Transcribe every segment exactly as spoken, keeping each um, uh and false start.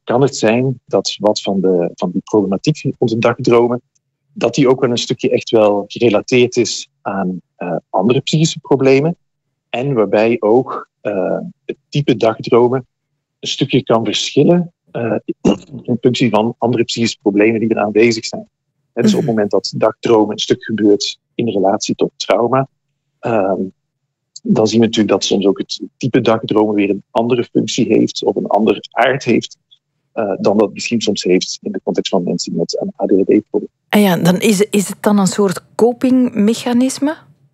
kan het zijn dat wat van, de, van die problematiek van onze dagdromen, dat die ook wel een stukje echt wel gerelateerd is aan uh, andere psychische problemen. En waarbij ook uh, het type dagdromen een stukje kan verschillen uh, in functie van andere psychische problemen die er aanwezig zijn. He, dus op het moment dat dagdromen een stuk gebeurt in relatie tot trauma, uh, dan zien we natuurlijk dat soms ook het type dagdromen weer een andere functie heeft of een andere aard heeft uh, dan dat misschien soms heeft in de context van mensen met een A D H D-probleem. En ja, dan is, is het dan een soort copingmechanisme?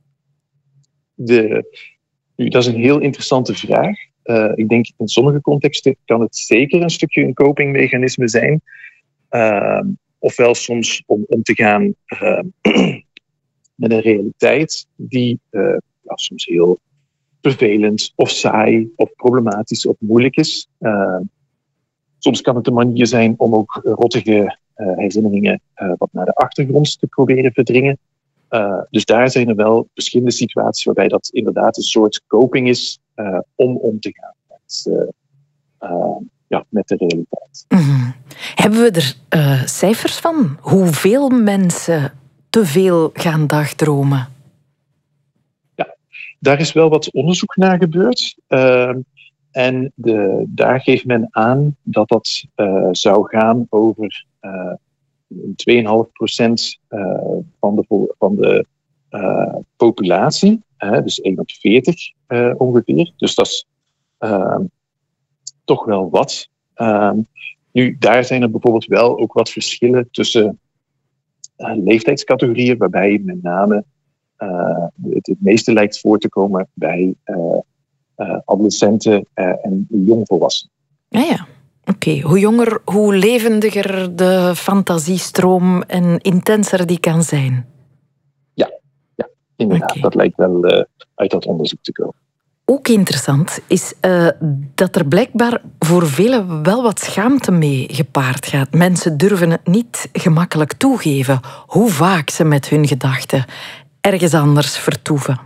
De, nu, dat is een heel interessante vraag. Uh, ik denk in sommige contexten kan het zeker een stukje een copingmechanisme zijn. Uh, ofwel soms om om te gaan uh, met een realiteit die uh, ja, soms heel vervelend of saai of problematisch of moeilijk is. Uh, soms kan het een manier zijn om ook rottige uh, herinneringen uh, wat naar de achtergrond te proberen verdringen. Uh, dus daar zijn er wel verschillende situaties waarbij dat inderdaad een soort coping is uh, om om te gaan met, uh, uh, ja, met de realiteit. Mm-hmm. Hebben we er uh, cijfers van? Hoeveel mensen te veel gaan dagdromen? Ja, daar is wel wat onderzoek naar gebeurd. Uh, en de, daar geeft men aan dat dat uh, zou gaan over uh, twee komma vijf procent uh, van de, van de uh, populatie. Uh, dus één op veertig uh, ongeveer. Dus dat is uh, toch wel wat. Uh, nu, daar zijn er bijvoorbeeld wel ook wat verschillen tussen uh, leeftijdscategorieën, waarbij met name uh, het het meeste lijkt voor te komen bij uh, uh, adolescenten uh, en jongvolwassenen. Ja, ja. Oké, okay. Hoe jonger, hoe levendiger de fantasiestroom en intenser die kan zijn. Ja, ja inderdaad. Okay. Dat lijkt wel uh, uit dat onderzoek te komen. Ook interessant is uh, dat er blijkbaar voor velen wel wat schaamte mee gepaard gaat. Mensen durven het niet gemakkelijk toegeven hoe vaak ze met hun gedachten ergens anders vertoeven.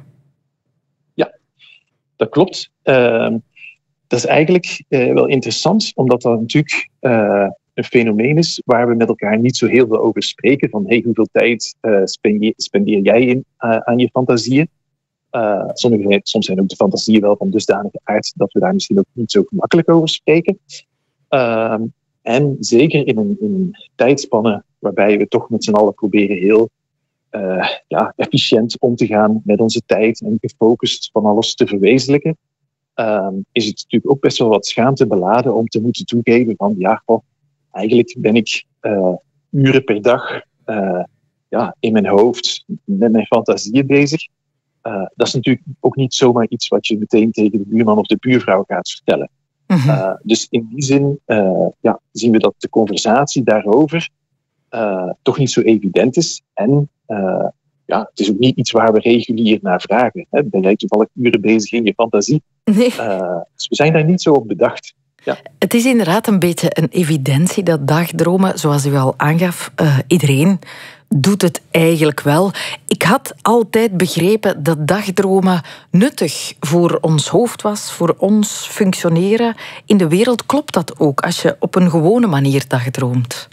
Ja, dat klopt. Uh, dat is eigenlijk uh, wel interessant, omdat dat natuurlijk uh, een fenomeen is waar we met elkaar niet zo heel veel over spreken. Van hey, hoeveel tijd uh, spendeer, spendeer jij in, uh, aan je fantasieën? Uh, sommige, soms zijn ook de fantasieën wel van dusdanige aard dat we daar misschien ook niet zo gemakkelijk over spreken. Uh, en zeker in een, in een tijdspanne waarbij we toch met z'n allen proberen heel uh, ja, efficiënt om te gaan met onze tijd en gefocust van alles te verwezenlijken, uh, is het natuurlijk ook best wel wat schaamte beladen om te moeten toegeven van ja, oh, eigenlijk ben ik uh, uren per dag uh, ja, in mijn hoofd met mijn fantasieën bezig. Uh, dat is natuurlijk ook niet zomaar iets wat je meteen tegen de buurman of de buurvrouw gaat vertellen. Uh-huh. Uh, dus in die zin uh, ja, zien we dat de conversatie daarover uh, toch niet zo evident is. En uh, ja, het is ook niet iets waar we regulier naar vragen. Hè. Ben jij toevallig uren bezig in je fantasie? Nee. Uh, dus we zijn daar niet zo op bedacht. Ja. Het is inderdaad een beetje een evidentie dat dagdromen, zoals u al aangaf, uh, iedereen doet het eigenlijk wel. Ik had altijd begrepen dat dagdromen nuttig voor ons hoofd was, voor ons functioneren. In de wereld klopt dat ook, als je op een gewone manier dagdroomt?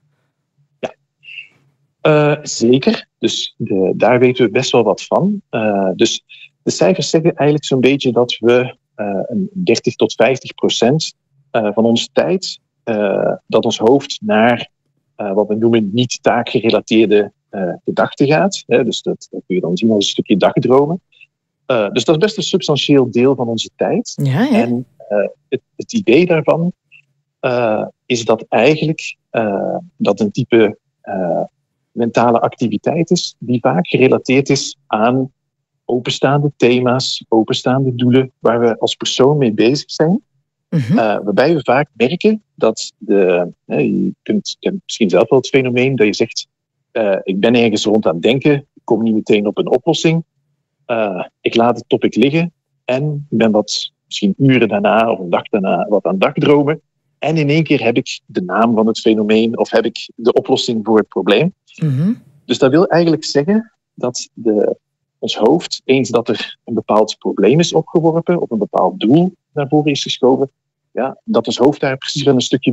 Ja, uh, zeker. Dus de, daar weten we best wel wat van. Uh, dus de cijfers zeggen eigenlijk zo'n beetje dat we uh, een dertig tot vijftig procent uh, van onze tijd, uh, dat ons hoofd naar Uh, wat we noemen niet taakgerelateerde uh, gedachten gaat. Hè, dus dat, dat kun je dan zien als een stukje dagdromen. Uh, dus dat is best een substantieel deel van onze tijd. Ja, ja. En uh, het, het idee daarvan uh, is dat eigenlijk uh, dat een type uh, mentale activiteit is die vaak gerelateerd is aan openstaande thema's, openstaande doelen waar we als persoon mee bezig zijn. Uh-huh. Uh, waarbij we vaak merken dat de, uh, je kunt, je hebt misschien zelf wel het fenomeen dat je zegt, uh, ik ben ergens rond aan het denken, ik kom niet meteen op een oplossing, uh, ik laat het topic liggen en ik ben wat misschien uren daarna of een dag daarna wat aan het dagdromen en in één keer heb ik de naam van het fenomeen of heb ik de oplossing voor het probleem. Uh-huh. Dus dat wil eigenlijk zeggen dat de, ons hoofd, eens dat er een bepaald probleem is opgeworpen of een bepaald doel naar voren is geschoven, ja, dat ons hoofd daar precies wel een stukje